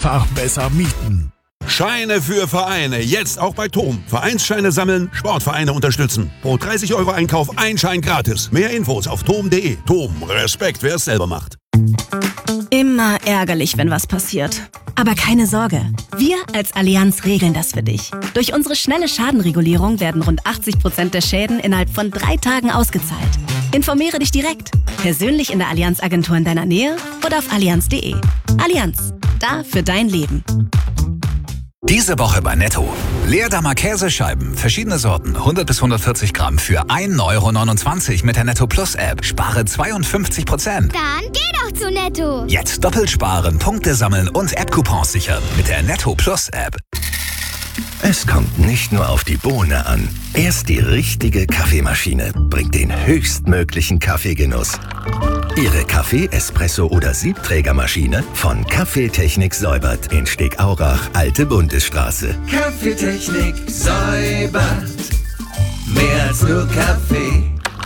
einfach besser mieten. Scheine für Vereine, jetzt auch bei TOM. Vereinsscheine sammeln, Sportvereine unterstützen. Pro 30 € Einkauf ein Schein gratis. Mehr Infos auf tom.de. TOM, Respekt, wer es selber macht. Immer ärgerlich, wenn was passiert. Aber keine Sorge, wir als Allianz regeln das für dich. Durch unsere schnelle Schadenregulierung werden rund 80% der Schäden innerhalb von 3 Tagen ausgezahlt. Informiere dich direkt, persönlich in der Allianz-Agentur in deiner Nähe oder auf allianz.de. Allianz, da für dein Leben. Diese Woche bei Netto. Leerdammer Käsescheiben, verschiedene Sorten, 100 bis 140 Gramm für 1,29 € mit der Netto Plus App. Spare 52%. Dann geh doch zu Netto. Jetzt doppelt sparen, Punkte sammeln und App-Coupons sichern mit der Netto Plus App. Es kommt nicht nur auf die Bohne an. Erst die richtige Kaffeemaschine bringt den höchstmöglichen Kaffeegenuss. Ihre Kaffee-, Espresso- oder Siebträgermaschine von Kaffeetechnik säubert in Stegaurach, Alte Bundesstraße. Kaffeetechnik säubert. Mehr als nur Kaffee.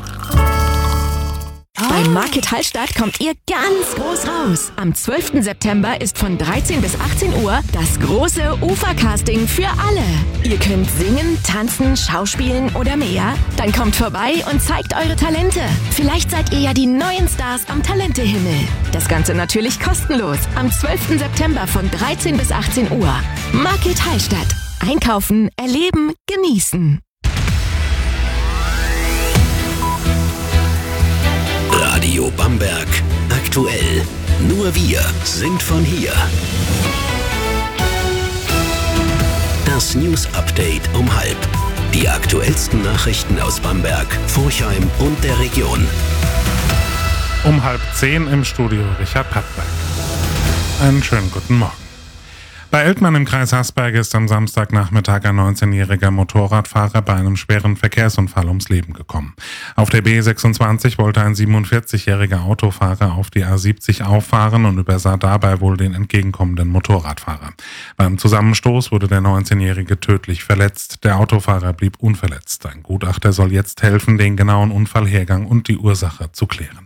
Bei Market Hallstatt kommt ihr ganz groß raus. Am 12. September ist von 13 bis 18 Uhr das große Ufercasting für alle. Ihr könnt singen, tanzen, schauspielen oder mehr. Dann kommt vorbei und zeigt eure Talente. Vielleicht seid ihr ja die neuen Stars am Talentehimmel. Das Ganze natürlich kostenlos. Am 12. September von 13 bis 18 Uhr. Market Hallstatt. Einkaufen, erleben, genießen. Radio Bamberg. Aktuell. Nur wir sind von hier. Das News Update um 12:30. Die aktuellsten Nachrichten aus Bamberg, Forchheim und der Region. Um 9:30 im Studio Richard Pattberg. Einen schönen guten Morgen. Bei Eltmann im Kreis Haßberge ist am Samstagnachmittag ein 19-jähriger Motorradfahrer bei einem schweren Verkehrsunfall ums Leben gekommen. Auf der B26 wollte ein 47-jähriger Autofahrer auf die A70 auffahren und übersah dabei wohl den entgegenkommenden Motorradfahrer. Beim Zusammenstoß wurde der 19-jährige tödlich verletzt. Der Autofahrer blieb unverletzt. Ein Gutachter soll jetzt helfen, den genauen Unfallhergang und die Ursache zu klären.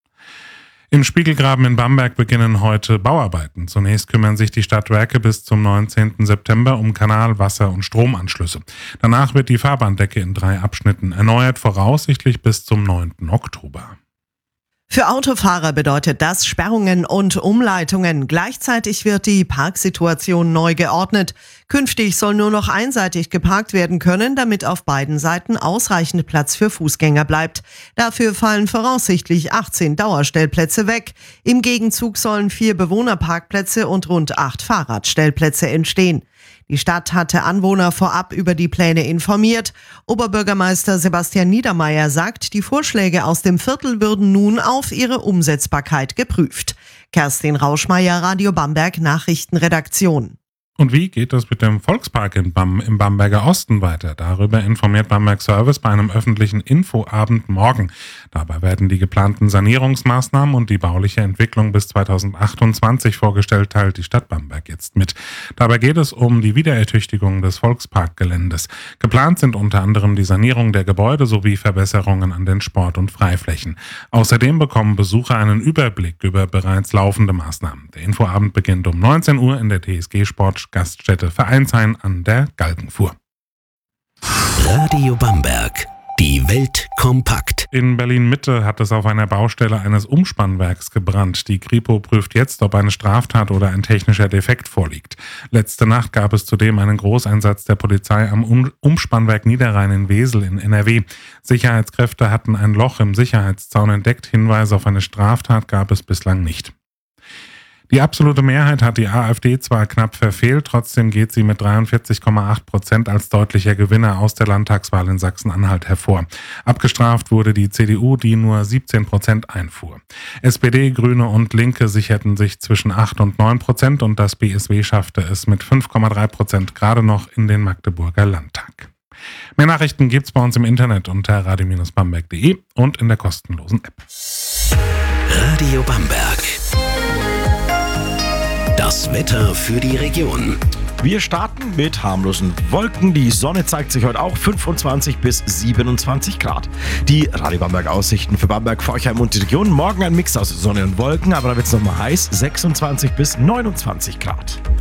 Im Spiegelgraben in Bamberg beginnen heute Bauarbeiten. Zunächst kümmern sich die Stadtwerke bis zum 19. September um Kanal-, Wasser- und Stromanschlüsse. Danach wird die Fahrbahndecke in 3 Abschnitten erneuert, voraussichtlich bis zum 9. Oktober. Für Autofahrer bedeutet das Sperrungen und Umleitungen. Gleichzeitig wird die Parksituation neu geordnet. Künftig soll nur noch einseitig geparkt werden können, damit auf beiden Seiten ausreichend Platz für Fußgänger bleibt. Dafür fallen voraussichtlich 18 Dauerstellplätze weg. Im Gegenzug sollen 4 Bewohnerparkplätze und rund 8 Fahrradstellplätze entstehen. Die Stadt hatte Anwohner vorab über die Pläne informiert. Oberbürgermeister Sebastian Niedermeyer sagt, die Vorschläge aus dem Viertel würden nun auf ihre Umsetzbarkeit geprüft. Kerstin Rauschmeier, Radio Bamberg Nachrichtenredaktion. Und wie geht es mit dem Volkspark im Bamberger Osten weiter? Darüber informiert Bamberg Service bei einem öffentlichen Infoabend morgen. Dabei werden die geplanten Sanierungsmaßnahmen und die bauliche Entwicklung bis 2028 vorgestellt, teilt die Stadt Bamberg jetzt mit. Dabei geht es um die Wiederertüchtigung des Volksparkgeländes. Geplant sind unter anderem die Sanierung der Gebäude sowie Verbesserungen an den Sport- und Freiflächen. Außerdem bekommen Besucher einen Überblick über bereits laufende Maßnahmen. Der Infoabend beginnt um 19 Uhr in der TSG Sport Gaststätte Vereinshain an der Galgenfuhr. Radio Bamberg. Die Welt kompakt. In Berlin-Mitte hat es auf einer Baustelle eines Umspannwerks gebrannt. Die Kripo prüft jetzt, ob eine Straftat oder ein technischer Defekt vorliegt. Letzte Nacht gab es zudem einen Großeinsatz der Polizei am Umspannwerk Niederrhein in Wesel in NRW. Sicherheitskräfte hatten ein Loch im Sicherheitszaun entdeckt. Hinweise auf eine Straftat gab es bislang nicht. Die absolute Mehrheit hat die AfD zwar knapp verfehlt, trotzdem geht sie mit 43,8% als deutlicher Gewinner aus der Landtagswahl in Sachsen-Anhalt hervor. Abgestraft wurde die CDU, die nur 17% einfuhr. SPD, Grüne und Linke sicherten sich zwischen 8 und 9% und das BSW schaffte es mit 5,3% gerade noch in den Magdeburger Landtag. Mehr Nachrichten gibt's bei uns im Internet unter radio-bamberg.de und in der kostenlosen App. Radio Bamberg. Das Wetter für die Region. Wir starten mit harmlosen Wolken. Die Sonne zeigt sich heute auch 25 bis 27 Grad. Die Radio Bamberg Aussichten für Bamberg, Forchheim und die Region. Morgen ein Mix aus Sonne und Wolken, aber da wird es nochmal heiß. 26 bis 29 Grad.